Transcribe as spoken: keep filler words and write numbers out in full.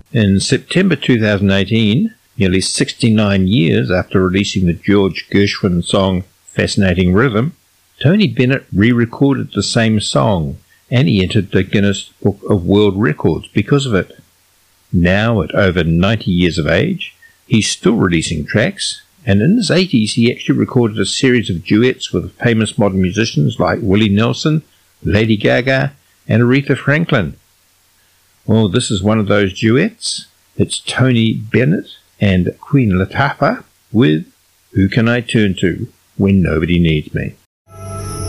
In September two thousand eighteen, nearly sixty-nine years after releasing the George Gershwin song Fascinating Rhythm, Tony Bennett re-recorded the same song, and he entered the Guinness Book of World Records because of it. Now, at over ninety years of age, he's still releasing tracks, and in his eighties he actually recorded a series of duets with famous modern musicians like Willie Nelson, Lady Gaga, and Aretha Franklin. Well, this is one of those duets. It's Tony Bennett and Queen Latifah with Who Can I Turn To When Nobody Needs Me.